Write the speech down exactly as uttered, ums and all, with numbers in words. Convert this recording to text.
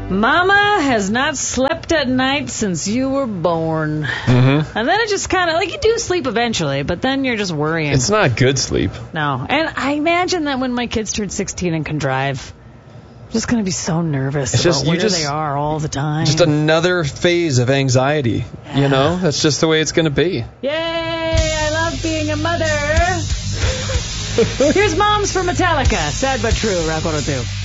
Mama has not slept at night since you were born. Mm-hmm. And then it just kind of, like, you do sleep eventually, but then you're just worrying. It's not good sleep. No. And I imagine that when my kids turn sixteen and can drive, I'm just going to be so nervous it's about just, where just, they are all the time. Just another phase of anxiety, yeah. you know? That's just the way it's going to be. Yay! I love being a mother. Here's Moms for Metallica. Sad but true. Rock one oh two.